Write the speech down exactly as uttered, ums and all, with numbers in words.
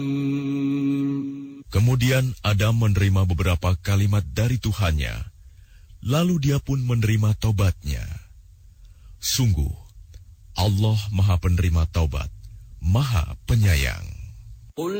Kemudian Adam menerima beberapa kalimat dari Tuhannya, lalu dia pun menerima taubatnya. Sungguh, Allah Maha Penerima Taubat, Maha Penyayang.